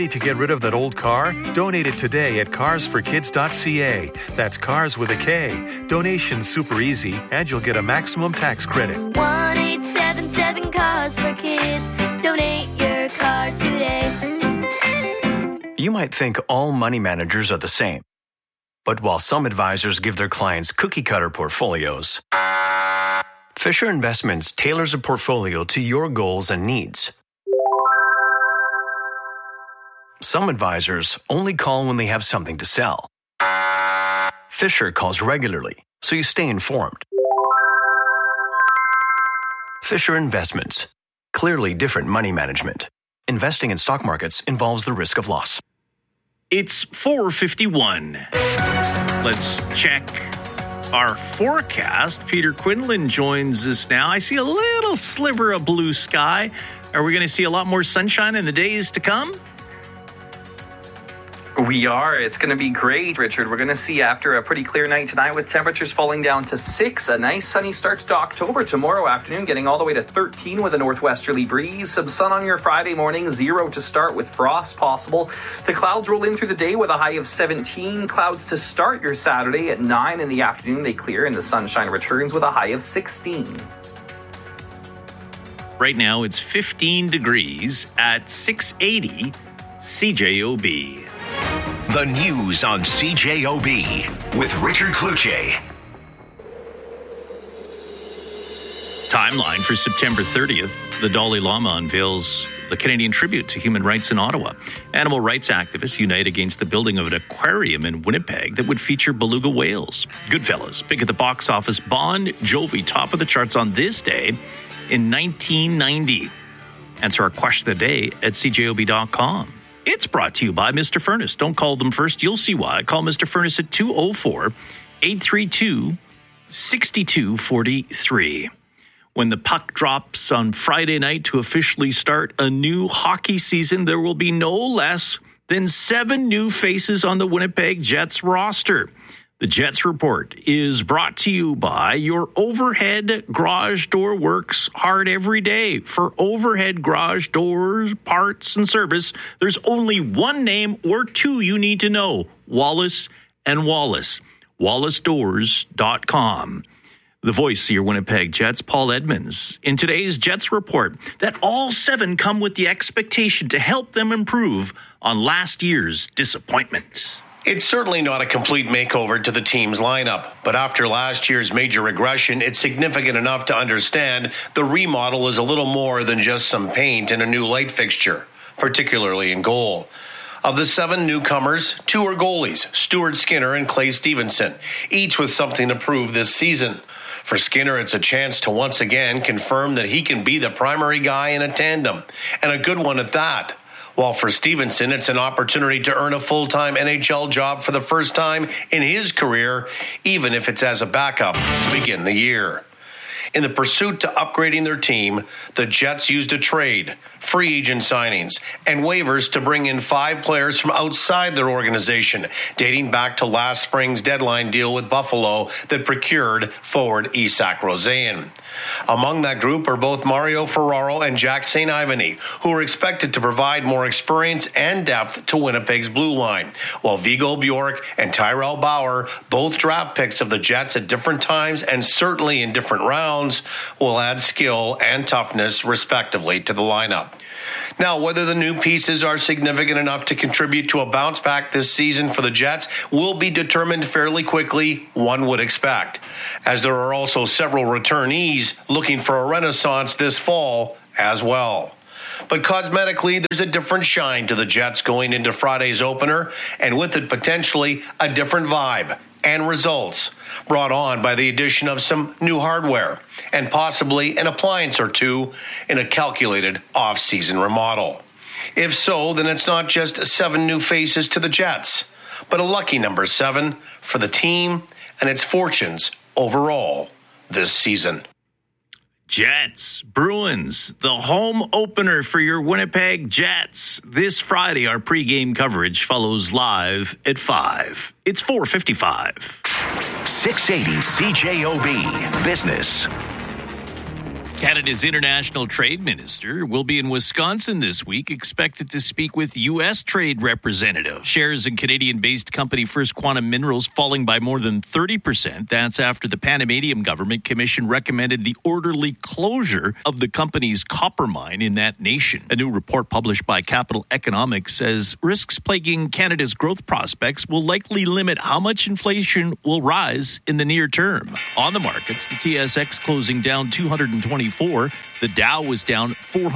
Ready to get rid of that old car? Donate it today at carsforkids.ca. That's cars with a K. Donation's super easy, and you'll get a maximum tax credit. 1-877-CARS-FOR-KIDS. Donate your car today. You might think all money managers are the same. But while some advisors give their clients cookie-cutter portfolios, Fisher Investments tailors a portfolio to your goals and needs. Some advisors only call when they have something to sell. Fisher calls regularly, so you stay informed. Fisher Investments. Clearly different money management. Investing in stock markets involves the risk of loss. It's 4:51. Let's check our forecast. Peter Quinlan joins us now. I see a little sliver of blue sky. Are we going to see a lot more sunshine in the days to come? We are. It's going to be great, Richard. We're going to see after a pretty clear night tonight with temperatures falling down to 6. A nice sunny start to October. Tomorrow afternoon getting all the way to 13 with a northwesterly breeze. Some sun on your Friday morning. 0 to start with frost possible. The clouds roll in through the day with a high of 17. Clouds to start your Saturday at 9 in the afternoon. They clear and the sunshine returns with a high of 16. Right now it's 15 degrees at 680 CJOB. The news on CJOB with Richard Cloutier. Timeline for September 30th. The Dalai Lama unveils the Canadian tribute to human rights in Ottawa. Animal rights activists unite against the building of an aquarium in Winnipeg that would feature beluga whales. Goodfellas pick at the box office. Bon Jovi top of the charts on this day in 1990. Answer our question of the day at cjob.com. It's brought to you by Mr. Furnace. Don't call them first. You'll see why. Call Mr. Furnace at 204-832-6243. When the puck drops on Friday night to officially start a new hockey season, there will be no less than 7 new faces on the Winnipeg Jets roster. The Jets Report is brought to you by your overhead garage door works hard every day. For overhead garage doors, parts, and service, there's only one name or two you need to know: Wallace and Wallace. WallaceDoors.com. The voice of your Winnipeg Jets, Paul Edmonds. In today's Jets Report, that all 7 come with the expectation to help them improve on last year's disappointment. It's certainly not a complete makeover to the team's lineup, but after last year's major regression, it's significant enough to understand the remodel is a little more than just some paint and a new light fixture, particularly in goal. Of the 7 newcomers, 2 are goalies, Stuart Skinner and Clay Stevenson, each with something to prove this season. For Skinner, it's a chance to once again confirm that he can be the primary guy in a tandem, and a good one at that. While for Stevenson, it's an opportunity to earn a full-time NHL job for the first time in his career, even if it's as a backup to begin the year. In the pursuit to upgrading their team, the Jets used a trade, free agent signings, and waivers to bring in 5 players from outside their organization, dating back to last spring's deadline deal with Buffalo that procured forward Isak Rosén. Among that group are both Mario Ferraro and Jack St. Ivany, who are expected to provide more experience and depth to Winnipeg's blue line, while Viggo Bjork and Tyrell Bauer, both draft picks of the Jets at different times and certainly in different rounds, will add skill and toughness, respectively, to the lineup. Now, whether the new pieces are significant enough to contribute to a bounce back this season for the Jets will be determined fairly quickly, one would expect, as there are also several returnees looking for a renaissance this fall as well. But cosmetically, there's a different shine to the Jets going into Friday's opener, and with it potentially a different vibe and results brought on by the addition of some new hardware and possibly an appliance or two in a calculated off-season remodel. If so, then it's not just 7 new faces to the Jets, but a lucky number 7 for the team and its fortunes overall this season. Jets, Bruins, the home opener for your Winnipeg Jets. This Friday, our pregame coverage follows live at 5. It's 4:55. 680 CJOB Business. Canada's international trade minister will be in Wisconsin this week, expected to speak with U.S. trade representatives. Shares in Canadian-based company First Quantum Minerals falling by more than 30%. That's after the Panamanian Government Commission recommended the orderly closure of the company's copper mine in that nation. A new report published by Capital Economics says risks plaguing Canada's growth prospects will likely limit how much inflation will rise in the near term. On the markets, the TSX closing down 224. The Dow was down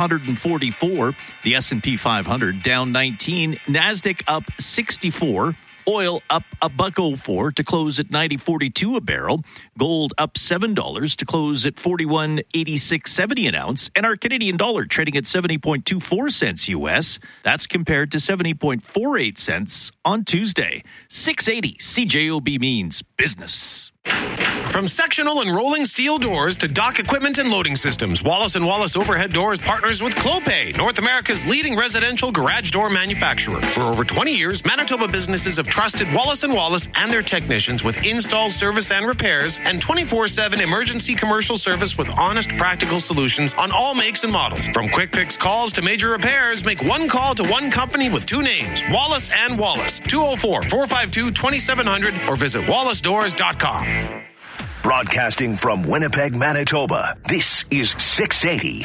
444. The S&P 500 down 19. NASDAQ up 64. Oil up $1.04 to close at $90.42 a barrel. Gold up $7 to close at $41.8670 an ounce. And our Canadian dollar trading at 70.24 cents US. That's compared to 70.48 cents on Tuesday. 680 CJOB means business. From sectional and rolling steel doors to dock equipment and loading systems, Wallace & Wallace Overhead Doors partners with Clopay, North America's leading residential garage door manufacturer. For over 20 years, Manitoba businesses have trusted Wallace & Wallace and their technicians with install, service, and repairs, and 24/7 emergency commercial service with honest, practical solutions on all makes and models. From quick fix calls to major repairs, make one call to one company with two names, Wallace & Wallace, 204-452-2700, or visit wallacedoors.com. Broadcasting from Winnipeg, Manitoba, this is 680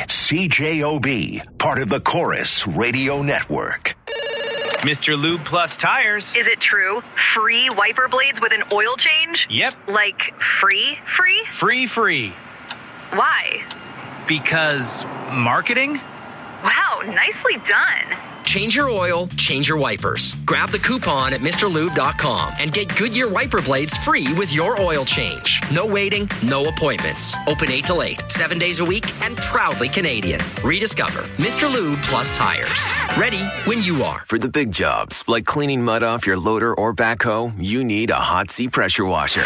CJOB, part of the Chorus Radio Network. Mr. Lube Plus Tires. Is it true? Free wiper blades with an oil change? Yep. Like free? Free. Why? Because marketing? Wow, nicely done. Change your oil, change your wipers. Grab the coupon at MrLube.com and get Goodyear wiper blades free with your oil change. No waiting, no appointments. Open 8 till 8, 7 days a week, and proudly Canadian. Rediscover Mr. Lube Plus Tires. Ready when you are. For the big jobs, like cleaning mud off your loader or backhoe, you need a Hotsy pressure washer.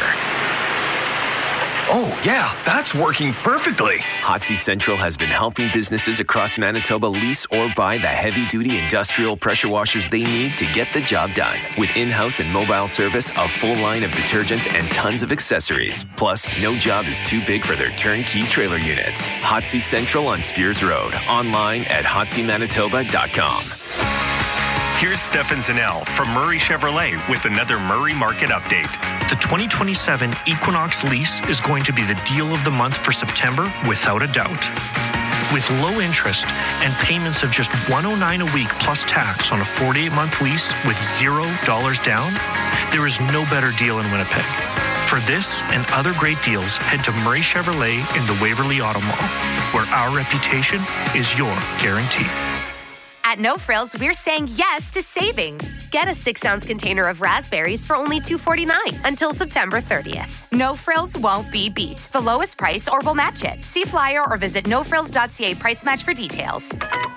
Oh, yeah, that's working perfectly. Hotsy Central has been helping businesses across Manitoba lease or buy the heavy-duty industrial pressure washers they need to get the job done. With in-house and mobile service, a full line of detergents, and tons of accessories. Plus, no job is too big for their turnkey trailer units. Hotsy Central on Spears Road. Online at hotsymanitoba.com. Here's Stefan Zanell from Murray Chevrolet with another Murray Market Update. The 2027 Equinox lease is going to be the deal of the month for September, without a doubt. With low interest and payments of just $109 a week plus tax on a 48-month lease with $0 down, there is no better deal in Winnipeg. For this and other great deals, head to Murray Chevrolet in the Waverly Auto Mall, where our reputation is your guarantee. At No Frills, we're saying yes to savings. Get a 6-ounce container of raspberries for only $2.49 until September 30th. No Frills won't be beat. The lowest price or we'll match it. See flyer or visit nofrills.ca price match for details.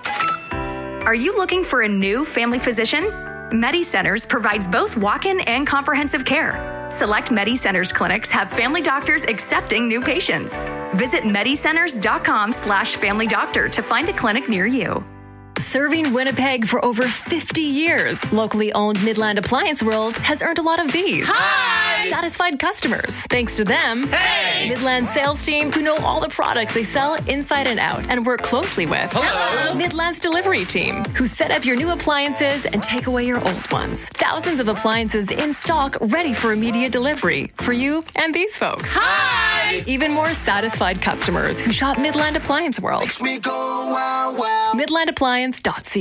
Are you looking for a new family physician? MediCenters provides both walk-in and comprehensive care. Select MediCenters clinics have family doctors accepting new patients. Visit medicenters.com/family-doctor to find a clinic near you. Serving Winnipeg for over 50 years, locally owned Midland Appliance World has earned a lot of these. Hi! Satisfied customers. Thanks to them, hey! Midland sales team who know all the products they sell inside and out and work closely with. Hello! Midland's delivery team who set up your new appliances and take away your old ones. Thousands of appliances in stock ready for immediate delivery for you and these folks. Hi! Even more satisfied customers who shop Midland Appliance World. Makes me go wow, wow. MidlandAppliance.ca.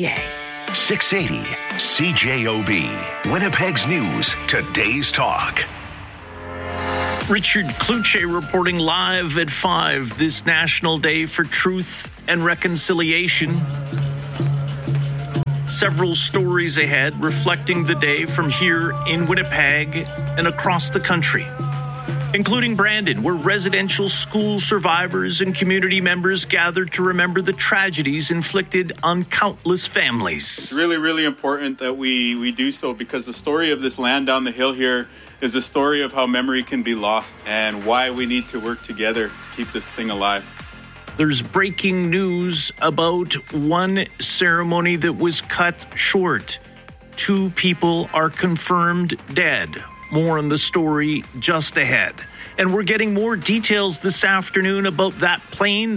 680 CJOB, Winnipeg's News, Today's Talk. Richard Kluche reporting live at 5 this National Day for Truth and Reconciliation. Several stories ahead reflecting the day from here in Winnipeg and across the country, including Brandon, where residential school survivors and community members gathered to remember the tragedies inflicted on countless families. It's really, really important that we do so, because the story of this land down the hill here is a story of how memory can be lost and why we need to work together to keep this thing alive. There's breaking news about one ceremony that was cut short. 2 people are confirmed dead. More on the story just ahead. And we're getting more details this afternoon about that plane that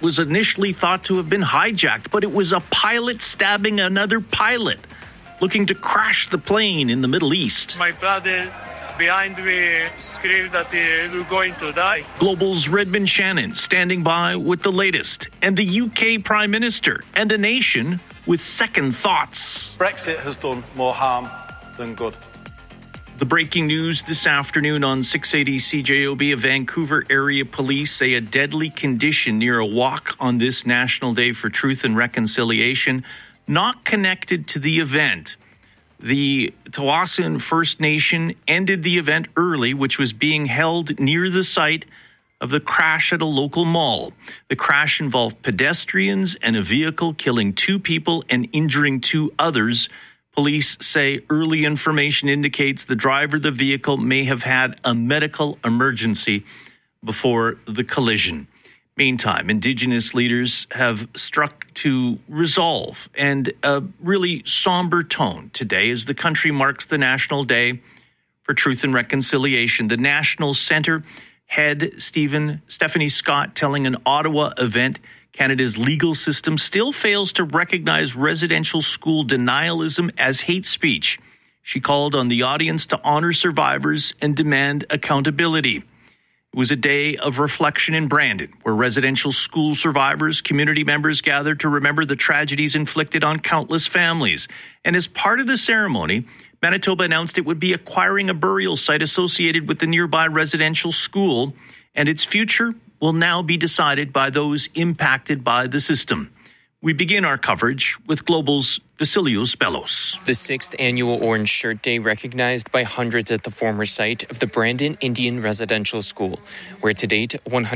was initially thought to have been hijacked, but it was a pilot stabbing another pilot looking to crash the plane in the Middle East. My brother behind me screamed that we're going to die. Global's Redmond Shannon standing by with the latest, and the UK Prime Minister and a nation with second thoughts. Brexit has done more harm than good. The breaking news this afternoon on 680 CJOB, Vancouver area police say a deadly condition near a walk on this National Day for Truth and Reconciliation, not connected to the event. The Tawasin First Nation ended the event early, which was being held near the site of the crash at a local mall. The crash involved pedestrians and a vehicle, killing 2 people and injuring 2 others. Police say early information indicates the driver of the vehicle may have had a medical emergency before the collision. Meantime, Indigenous leaders have struck to resolve and a really somber tone today as the country marks the National Day for Truth and Reconciliation. The National Centre head, Stephanie Scott, telling an Ottawa event Canada's legal system still fails to recognize residential school denialism as hate speech. She called on the audience to honor survivors and demand accountability. It was a day of reflection in Brandon, where residential school survivors, community members gathered to remember the tragedies inflicted on countless families. And as part of the ceremony, Manitoba announced it would be acquiring a burial site associated with the nearby residential school, and its future will now be decided by those impacted by the system. We begin our coverage with Global's Vasilios Bellos. The 6th annual Orange Shirt Day recognized by hundreds at the former site of the Brandon Indian Residential School, where to date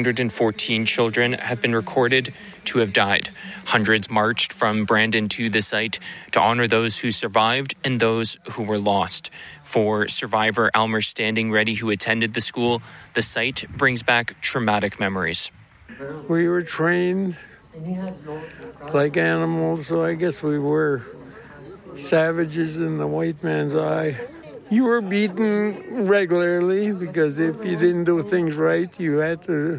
114 children have been recorded to have died. Hundreds marched from Brandon to the site to honor those who survived and those who were lost. For survivor Almer Standing Ready, who attended the school, the site brings back traumatic memories. We were trained like animals, so I guess we were savages in the white man's eye. You were beaten regularly because if you didn't do things right, you had to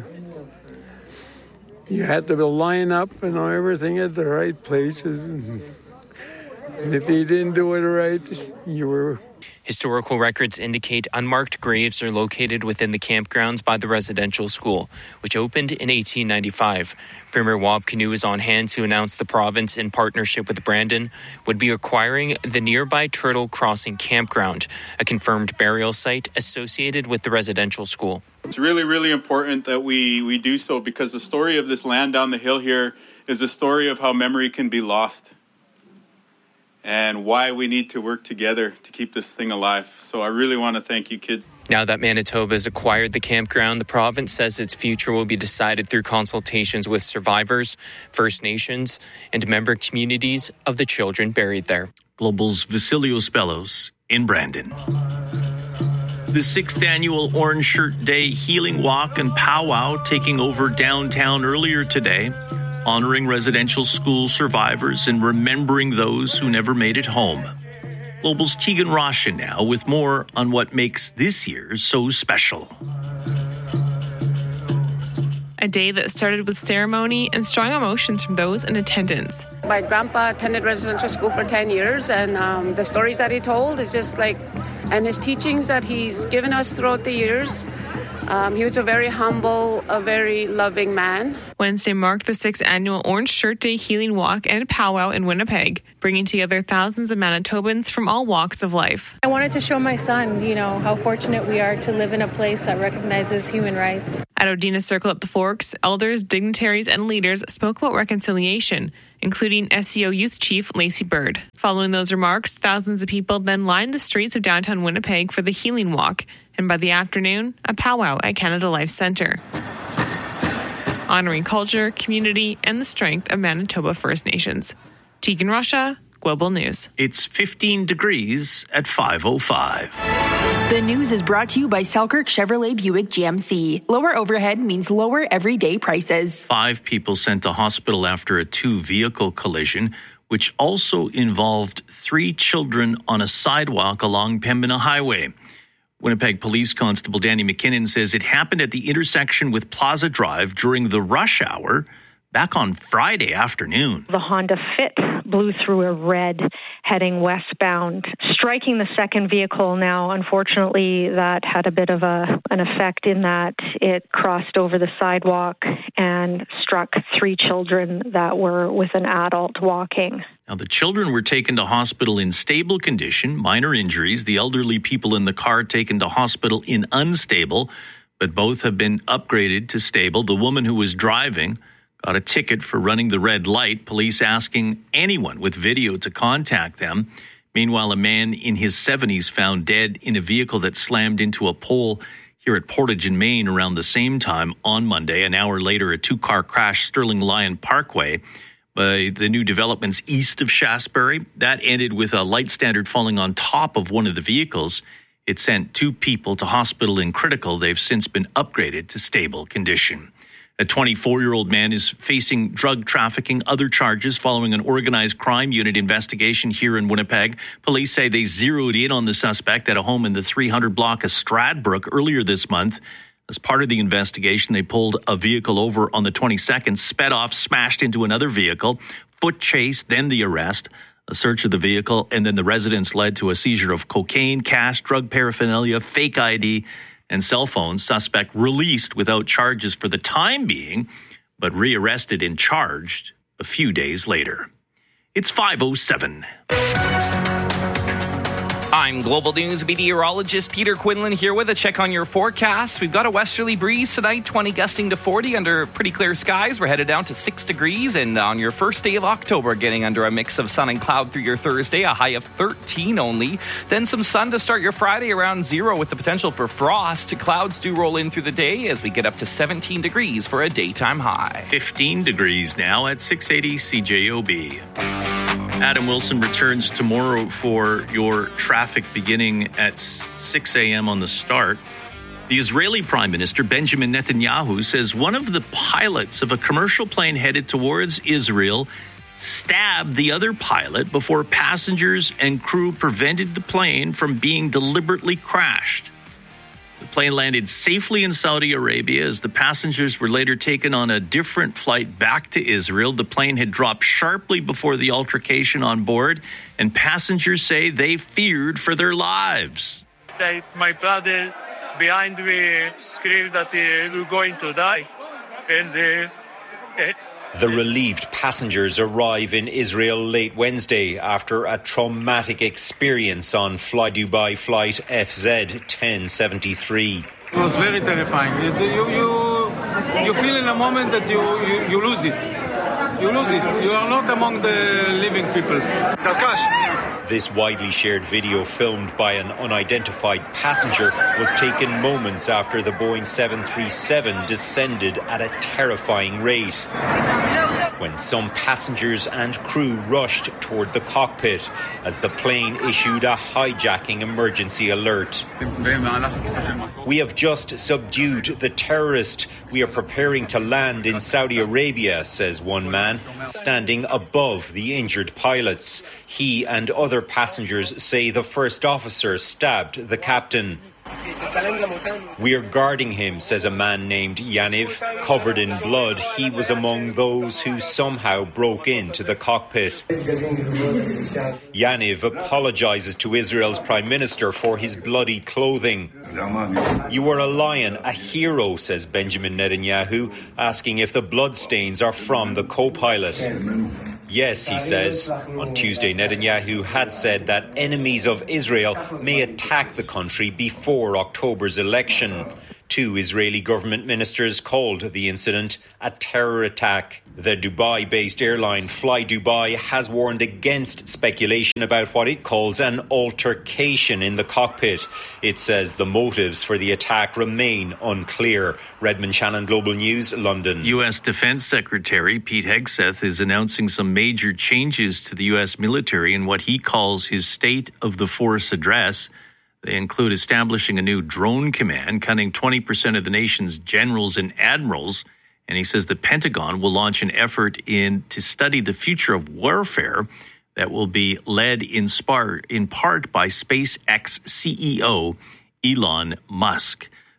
line up and everything at the right places. And if you didn't do it right, you were... Historical records indicate unmarked graves are located within the campgrounds by the residential school, which opened in 1895. Premier Wab Kinew is on hand to announce the province, in partnership with Brandon, would be acquiring the nearby Turtle Crossing campground, a confirmed burial site associated with the residential school. It's really, really important that we do so, because the story of this land down the hill here is a story of how memory can be lost and why we need to work together to keep this thing alive. So I really want to thank you, kids. Now that Manitoba has acquired the campground, the province says its future will be decided through consultations with survivors, First Nations, and member communities of the children buried there. Global's Vasilios Bellos in Brandon. The 6th annual Orange Shirt Day Healing Walk and Powwow taking over downtown earlier today, honoring residential school survivors and remembering those who never made it home. Global's Tegan Roshan now with more on what makes this year so special. A day that started with ceremony and strong emotions from those in attendance. My grandpa attended residential school for 10 years, and the stories that he told is just like, and his teachings that he's given us throughout the years. He was a very humble, a very loving man. Wednesday marked the 6th annual Orange Shirt Day Healing Walk and Powwow in Winnipeg, bringing together thousands of Manitobans from all walks of life. I wanted to show my son, how fortunate we are to live in a place that recognizes human rights. At Odina Circle at the Forks, elders, dignitaries, and leaders spoke about reconciliation, including SEO Youth Chief Lacey Bird. Following those remarks, thousands of people then lined the streets of downtown Winnipeg for the Healing Walk, and by the afternoon, a powwow at Canada Life Centre, honoring culture, community, and the strength of Manitoba First Nations. Tegan Russia, Global News. It's 15 degrees at 5:05. The news is brought to you by Selkirk Chevrolet Buick GMC. Lower overhead means lower everyday prices. 5 people sent to hospital after a 2-vehicle collision, which also involved 3 children on a sidewalk along Pembina Highway. Winnipeg Police Constable Danny McKinnon says it happened at the intersection with Plaza Drive during the rush hour back on Friday afternoon. The Honda Fit blew through a red heading westbound, striking the second vehicle. Now, unfortunately, that had a bit of an effect in that it crossed over the sidewalk and struck 3 children that were with an adult walking. Now, the children were taken to hospital in stable condition, minor injuries. The elderly people in the car taken to hospital in unstable, but both have been upgraded to stable. The woman who was driving got a ticket for running the red light, police asking anyone with video to contact them. Meanwhile, a man in his 70s found dead in a vehicle that slammed into a pole here at Portage in Maine around the same time on Monday. An hour later, a 2-car crash Sterling Lyon Parkway by the new developments east of Shasbury. That ended with a light standard falling on top of one of the vehicles. It sent 2 people to hospital in critical. They've since been upgraded to stable condition. A 24-year-old man is facing drug trafficking, other charges following an organized crime unit investigation here in Winnipeg. Police say they zeroed in on the suspect at a home in the 300 block of Stradbrook earlier this month. As part of the investigation, they pulled a vehicle over on the 22nd, sped off, smashed into another vehicle, foot chase, then the arrest. A search of the vehicle and then the residence led to a seizure of cocaine, cash, drug paraphernalia, fake ID, and cell phones. Suspect released without charges for the time being, but rearrested and charged a few days later. It's 5:07. I'm Global News meteorologist Peter Quinlan here with a check on your forecast. We've got a westerly breeze tonight, 20 gusting to 40 under pretty clear skies. We're headed down to 6 degrees, and on your first day of October, getting under a mix of sun and cloud through your Thursday, a high of 13 only. Then some sun to start your Friday around 0 with the potential for frost. Clouds do roll in through the day as we get up to 17 degrees for a daytime high. 15 degrees now at 680 CJOB. Adam Wilson returns tomorrow for your traffic beginning at 6 a.m. on the start. The Israeli Prime Minister Benjamin Netanyahu says one of the pilots of a commercial plane headed towards Israel stabbed the other pilot before passengers and crew prevented the plane from being deliberately crashed. The plane landed safely in Saudi Arabia as the passengers were later taken on a different flight back to Israel. The plane had dropped sharply before the altercation on board, and passengers say they feared for their lives. My brother behind me screamed that we're going to die. And the relieved passengers arrive in Israel late Wednesday after a traumatic experience on Fly Dubai flight FZ 1073. It was very terrifying. You feel in a moment that you lose it. You lose it. You are not among the living people. This widely shared video, filmed by an unidentified passenger, was taken moments after the Boeing 737 descended at a terrifying rate, when some passengers and crew rushed toward the cockpit as the plane issued a hijacking emergency alert. We have just subdued the terrorist. We are preparing to land in Saudi Arabia, says one man, standing above the injured pilots. He and other passengers say the first officer stabbed the captain. We are guarding him, says a man named Yaniv. Covered in blood, he was among those who somehow broke into the cockpit. Yaniv apologizes to Israel's prime minister for his bloody clothing. You are a lion, a hero, says Benjamin Netanyahu, asking if the bloodstains are from the co-pilot. Yes, he says. On Tuesday, Netanyahu had said that enemies of Israel may attack the country before October's election. 2 Israeli government ministers called the incident a terror attack. The Dubai-based airline Fly Dubai has warned against speculation about what it calls an altercation in the cockpit. It says the motives for the attack remain unclear. Redmond Shannon, Global News, London. U.S. Defense Secretary Pete Hegseth is announcing some major changes to the U.S. military in what he calls his State of the Force address. They include establishing a new drone command, cutting 20% of the nation's generals and admirals. And he says the Pentagon will launch an effort to study the future of warfare that will be led in part by SpaceX CEO Elon Musk.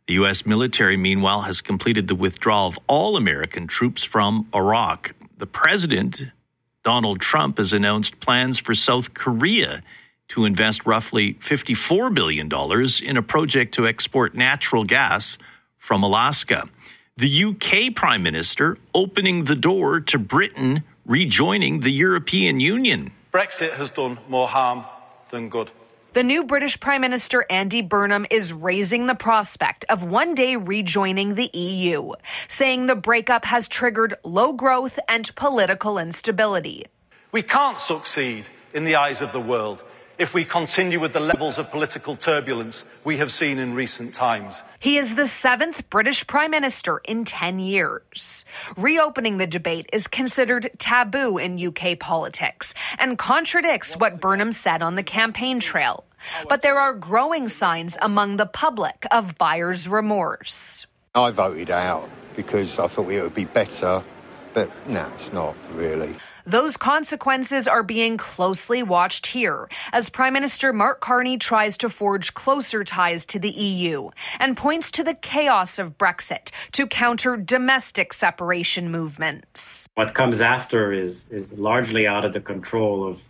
The U.S. military, meanwhile, has completed the withdrawal of all American troops from Iraq. The president, Donald Trump, has announced plans for South Korea to invest roughly $54 billion in a project to export natural gas from Alaska. The UK Prime Minister opening the door to Britain rejoining the European Union. Brexit has done more harm than good. The new British Prime Minister Andy Burnham is raising the prospect of one day rejoining the EU, saying the breakup has triggered low growth and political instability. We can't succeed in the eyes of the world if we continue with the levels of political turbulence we have seen in recent times. He is the 7th British Prime Minister in 10 years. Reopening the debate is considered taboo in UK politics and contradicts what Burnham said on the campaign trail. But there are growing signs among the public of buyer's remorse. I voted out because I thought it would be better, but no, it's not really. Those consequences are being closely watched here as Prime Minister Mark Carney tries to forge closer ties to the EU and points to the chaos of Brexit to counter domestic separation movements. What comes after is largely out of the control of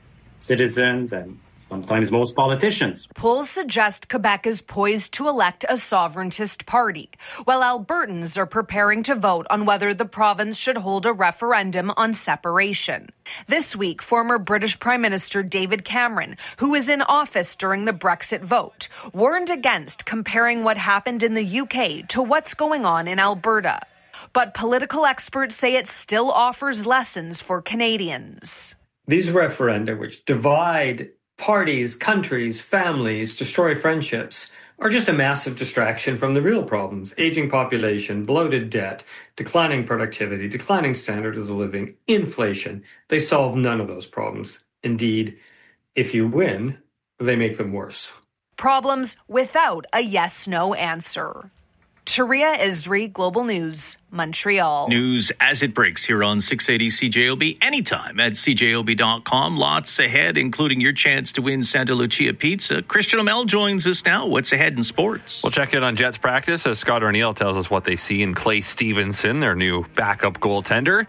citizens and sometimes most politicians. Polls suggest Quebec is poised to elect a sovereigntist party, while Albertans are preparing to vote on whether the province should hold a referendum on separation. This week, former British Prime Minister David Cameron, who was in office during the Brexit vote, warned against comparing what happened in the UK to what's going on in Alberta. But political experts say it still offers lessons for Canadians. These referenda, which divide parties, countries, families, destroy friendships, are just a massive distraction from the real problems. Aging population, bloated debt, declining productivity, declining standards of living, inflation. They solve none of those problems. Indeed, if you win, they make them worse. Problems without a yes-no answer. Taria Isri, Global News, Montreal. News as it breaks here on 680 CJOB, anytime at CJOB.com. Lots ahead, including your chance to win Santa Lucia Pizza. Christian O'Mell joins us now. What's ahead in sports? We'll check in on Jets practice as Scott O'Neill tells us what they see in Clay Stevenson, their new backup goaltender.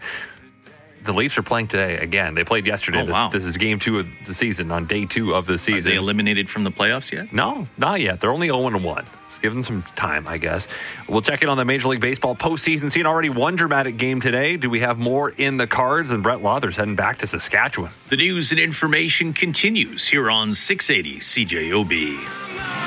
The Leafs are playing today again. They played yesterday. Oh, wow. This is game 2 of the season, on day 2 of the season. Are they eliminated from the playoffs yet? No, not yet. They're only 0-1. Give them some time, I guess. We'll check in on the Major League Baseball postseason scene. Already one dramatic game today. Do we have more in the cards? And Brett Lauder's heading back to Saskatchewan. The news and information continues here on 680 CJOB.